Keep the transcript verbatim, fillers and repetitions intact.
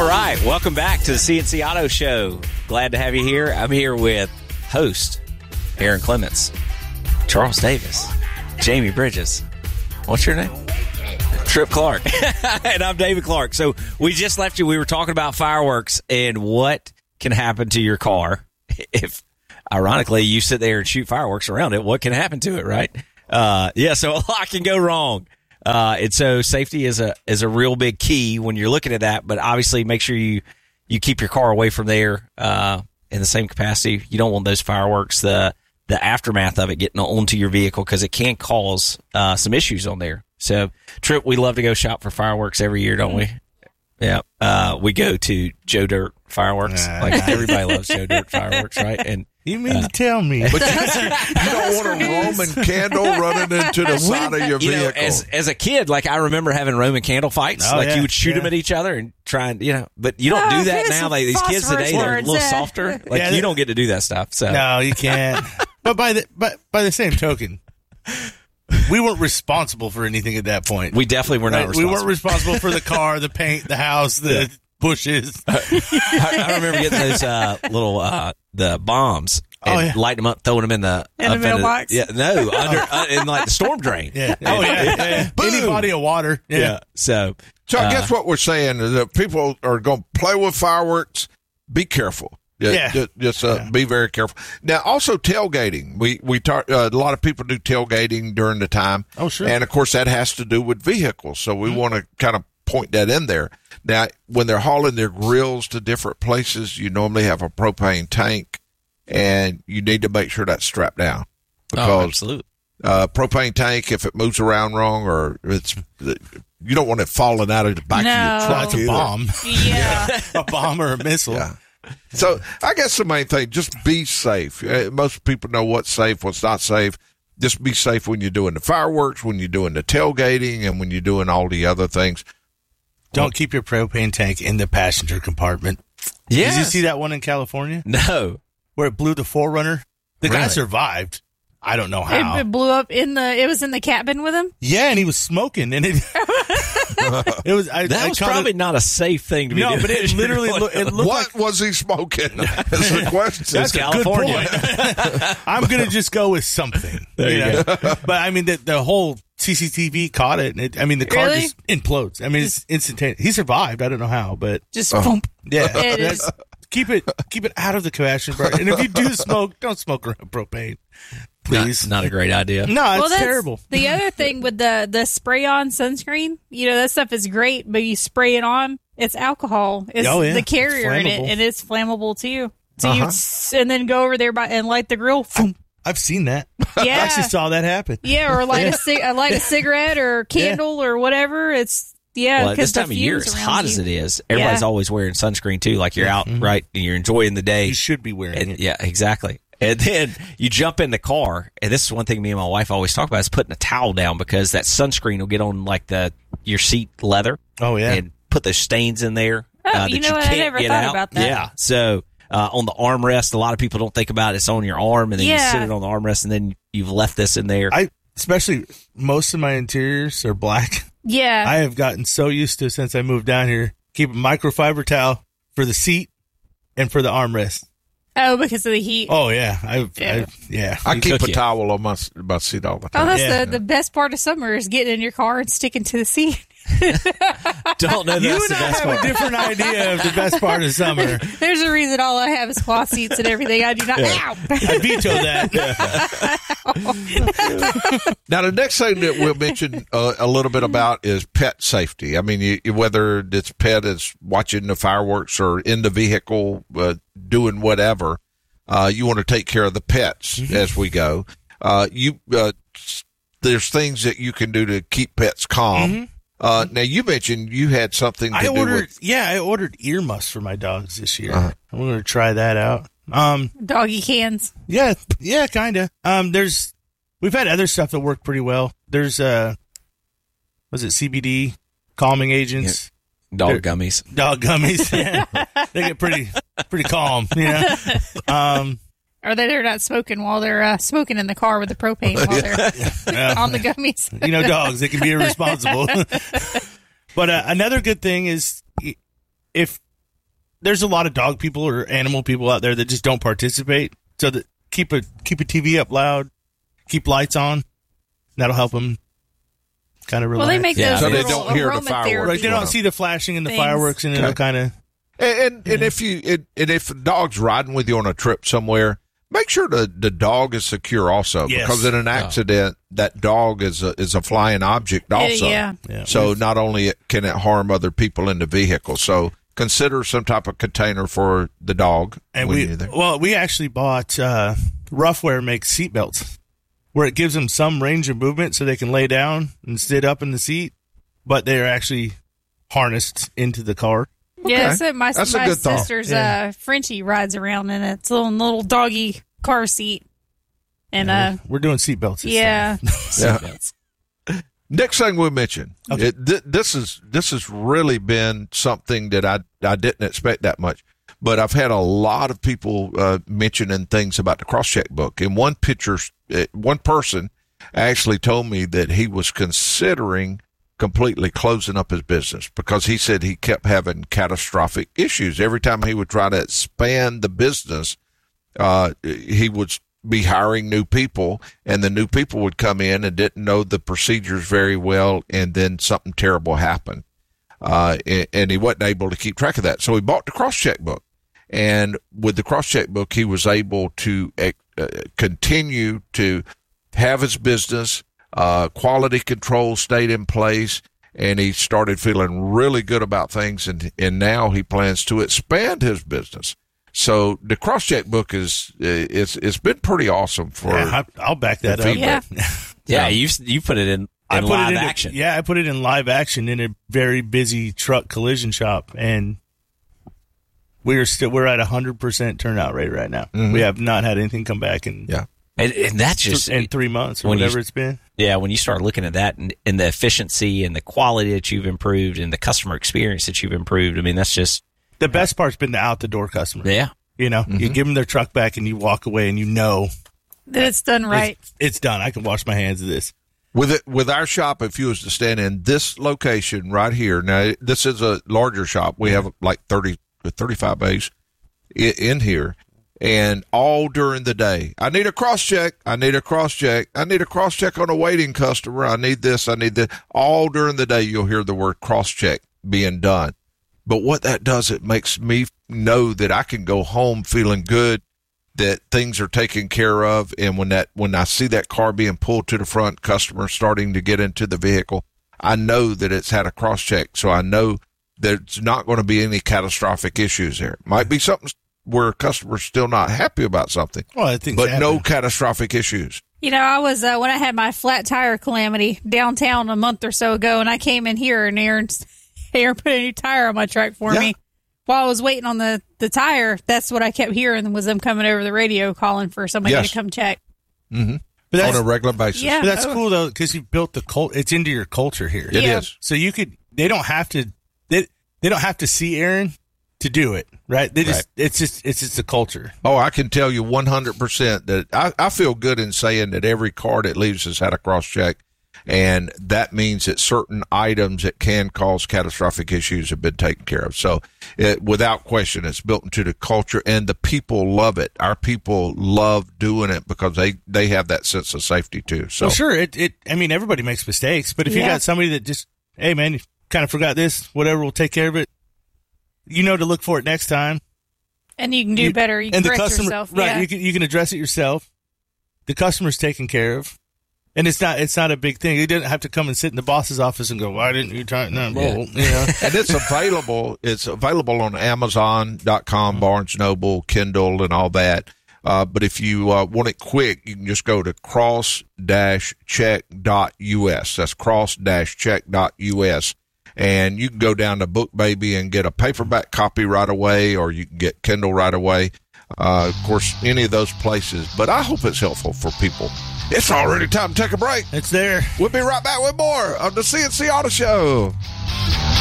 right, welcome back to the C N C Auto Show. Glad to have you here. I'm here with host Aaron Clements, Charles Davis, Jamie Bridges. What's your name? Trip Clark. And I'm David Clark. So we just left you. We were talking about fireworks and what can happen to your car if, ironically, you sit there and shoot fireworks around it. What can happen to it, right? Uh, yeah, so a lot can go wrong. Uh, and so safety is a is a real big key when you're looking at that. But obviously, make sure you, you keep your car away from there uh, in the same capacity. You don't want those fireworks, the the aftermath of it getting onto your vehicle, because it can cause uh, some issues on there. So, Trip, we love to go shop for fireworks every year, don't we? Yeah. Uh, we go to Joe Dirt Fireworks. Nah. Like everybody loves Joe Dirt Fireworks, right? And You mean uh, to tell me? But you, you don't want a Roman candle running into the side of your you vehicle. know, as as a kid, like I remember having Roman candle fights. Oh, like yeah, you would shoot yeah. them at each other and try and, you know, but you don't Oh, do that here's now. some Like these kids phosphorus today, they're a words, little uh, softer. Like Yeah, you they- don't get to do that stuff. So No, you can't. But by the but by the same token, we weren't responsible for anything at that point. we definitely were not Right? We responsible. weren't responsible for the car, the paint, the house, the bushes. I, I remember getting those uh, little uh, the bombs and Oh, yeah. lighting them up, throwing them in the In the up mailbox? Yeah, no, under uh, in like the storm drain. Yeah. Oh yeah. yeah, yeah. Any body of water. Yeah. Yeah. So So I uh, guess what we're saying is that people are going to play with fireworks. Be careful. Yeah, Yeah. Just, just uh, Yeah. be very careful. Now, also tailgating. We we talk. Uh, a lot of people do tailgating during the time. Oh, sure. And of course, that has to do with vehicles. So we want to kind of point that in there. Now, when they're hauling their grills to different places, you normally have a propane tank, and you need to make sure that's strapped down oh, because absolutely. uh, propane tank, if it moves around wrong or it's, you don't want it falling out of the back No. of your Well, truck. it's a either. bomb, Yeah. a bomb or a missile. Yeah. So I guess the main thing, just be safe. Uh, Most people know what's safe, what's not safe. Just be safe when you're doing the fireworks, when you're doing the tailgating, and when you're doing all the other things. Don't keep your propane tank in the passenger compartment. Yeah. Did you see that one in California No. where it blew the four runner? The guy Really? survived. I don't know It, how. it blew up in the. It was in the cabin with him. Yeah, and he was smoking, and it. it was. I, That I was caught probably it, not a safe thing to be no, doing. but it literally looked. It looked What like was he smoking? That's the question. That's a good California. point. I'm gonna just go with something. There you know? But I mean, the, the whole C C T V caught it. And it I mean, the car Really? just implodes. I mean, it's instantaneous. He survived. I don't know how, but Just Uh-huh. boom. yeah, It is. That's- keep it keep it out of the passenger car. And if you do smoke, don't smoke around propane, please. Not, not a great idea. no, it's Well, that's terrible. the other thing with the the spray on sunscreen. You know that stuff is great, but you spray it on, it's alcohol. It's Oh, yeah. the carrier It's in it, flammable. and it's flammable too. So you Uh-huh. s- and then go over there by, and light the grill. Boom. I've seen that. I Yeah, actually saw that happen. yeah, or light a cig- uh, light a cigarette or candle or whatever. It's yeah, Well, at this because the time of year, fumes as around hot you. as it is, everybody's Yeah. always wearing sunscreen too. Like you're out, right, and you're enjoying the day. You should be wearing And, it. yeah, exactly. And then you jump in the car, and this is one thing me and my wife always talk about is putting a towel down because that sunscreen will get on like the your seat leather. Oh, yeah. and put those stains in there. Oh, uh, you that know what? I can't never get thought out. about that. Yeah, so uh, on the armrest, a lot of people don't think about it. It's on your arm, and then you Yeah. sit it on the armrest, and then you've left this in there. I especially most of my interiors are black. Yeah, I have gotten so used to since I moved down here. Keep a microfiber towel for the seat and for the armrest. oh, because of the heat. Oh yeah, I Yeah. yeah. yeah. I You keep cook a it. towel on my, my seat all the Oh, time. that's Yeah. the, the best part of summer is getting in your car and sticking to the seat. don't know You that's and the I best have part. a different idea of the best part of summer. There's a reason all I have is cloth seats and everything. I do not. Ow! I veto that. Now, the next thing that we'll mention uh, a little bit about is pet safety. I mean, you, you- whether this pet is watching the fireworks or in the vehicle uh, doing whatever, uh, you want to take care of the pets as we go. Uh, you uh, there's things that you can do to keep pets calm. Uh, now, you mentioned you had something to I do ordered, with. yeah, I ordered ear muffs for my dogs this year. Uh-huh. I'm going to try that out. Um, Doggy cans. yeah, yeah, kind of. Um, there's, we've had other stuff that worked pretty well. There's, uh, was it C B D calming agents, Dog gummies. dog gummies? Yeah. They get pretty, pretty calm. Yeah. Um, Or that they're not smoking while they're uh, smoking in the car with the propane while they're yeah. on the gummies. you know, dogs, they can be irresponsible. But uh, another good thing is if there's a lot of dog people or animal people out there that just don't participate. So that keep a keep a T V up loud, keep lights on. That'll help them kind of relax. Well, they make Yeah. those So they little don't hear the aromatherapy. fireworks. Right, they don't see the flashing and the Things. fireworks, and it'll Okay. kind of. And and, and if you and, and if a dog's riding with you on a trip somewhere, make sure the, the dog is secure also, Yes. because in an accident, that dog is a is a flying object also. Yeah. Yeah. So not only can it harm other people in the vehicle, so consider some type of container for the dog. And when we you're there. well, we actually bought uh, Roughwear makes seatbelts where it gives them some range of movement so they can lay down and sit up in the seat, but they're actually harnessed into the car. Yeah, so my, That's a my good thought. sister's Yeah. uh, Frenchie rides around in its little little doggy car seat, and uh, We're doing seatbelts. this yeah, Yeah. Next thing we mentioned, Okay. it, th- this is this has really been something that I I didn't expect that much, but I've had a lot of people uh, mentioning things about the cross-check book. And one picture, uh, one person actually told me that he was considering completely closing up his business because he said he kept having catastrophic issues every time he would try to expand the business. Uh, he would be hiring new people, and the new people would come in and didn't know the procedures very well, and then something terrible happened. Uh, and, and he wasn't able to keep track of that. So he bought the cross-check book. And with the cross-check book, he was able to uh, continue to have his business. Uh, quality control stayed in place, and he started feeling really good about things. And, and now he plans to expand his business. So the cross-check book is it's it's been pretty awesome for. Yeah, I, I'll back that the up. yeah. Yeah, you you put it in, in I put live it in action. Yeah, I put it in live action in a very busy truck collision shop, and we're still we're at a hundred percent turnout rate right now. Mhm. We have not had anything come back in Yeah. And, and that's th- just in three months or when you- whatever it's been. Yeah, when you start looking at that and, and the efficiency and the quality that you've improved and the customer experience that you've improved, I mean, that's just The best part's been the out the door customer. yeah. You know, you give them their truck back and you walk away and you know that it's done right. it's, it's done. I can wash my hands of this. With it, with our shop, if you was to stand in this location right here, now this is a larger shop. We have like thirty, thirty-five bays i- in here, and all during the day, I need a cross check. I need a cross check. I need a cross check on a waiting customer. I need this. I need that. All during the day, you'll hear the word cross check being done. But what that does, it makes me know that I can go home feeling good, that things are taken care of. And when that, when I see that car being pulled to the front, customer starting to get into the vehicle, I know that it's had a cross check. So I know there's not going to be any catastrophic issues there. Might be something where a customer's still not happy about something, Well, I think, but no catastrophic issues. You know, I was uh, when I had my flat tire calamity downtown a month or so ago, and I came in here and Aaron, Aaron put a new tire on my truck for Yeah. me. While I was waiting on the, the tire, that's what I kept hearing was them coming over the radio calling for somebody Yes. to come check. Mm-hmm. But On that's, a regular basis. Yeah. but that's Oh. cool though, because you've built the cult. It's into your culture here. It is. Yeah. So you could, they don't have to, they, they don't have to see Aaron to do it, right? They just, it's just, it's just a culture. Oh, I can tell you one hundred percent that I, I feel good in saying that every car that leaves has had a cross check. And that means that certain items that can cause catastrophic issues have been taken care of. So it, without question, it's built into the culture, and the people love it. Our people love doing it because they, they have that sense of safety too. So Well, sure. It, it, I mean, everybody makes mistakes, but if you Yeah. got somebody that just, hey man, you kind of forgot this, whatever, we'll take care of it. You know to look for it next time. And you can do You- better. You can and the correct customer, yourself. right? Yeah. You can you can address it yourself. The customer's taken care of, and it's not it's not a big thing. You didn't have to come and sit in the boss's office and go, "Why didn't you tighten that bolt?" You know. and it's available. It's available on Amazon dot com, Barnes Noble, Kindle, and all that. Uh, but if you uh, want it quick, you can just go to cross dash check dot U S. That's cross dash check dot U S. And you can go down to Book Baby and get a paperback copy right away, or you can get Kindle right away. Uh, of course, any of those places. But I hope it's helpful for people. It's already time to take a break. It's there. We'll be right back with more of the C N C Auto Show.